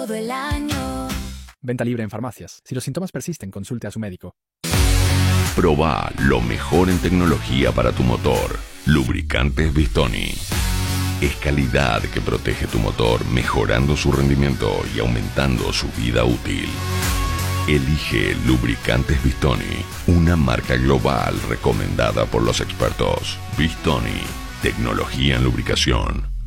todo el año. Venta libre en farmacias. Si los síntomas persisten, consulte a su médico. Probá lo mejor en tecnología para tu motor. Lubricantes Bistoni. Es calidad que protege tu motor, mejorando su rendimiento y aumentando su vida útil. Elige Lubricantes Bistoni, una marca global recomendada por los expertos. Bistoni, tecnología en lubricación.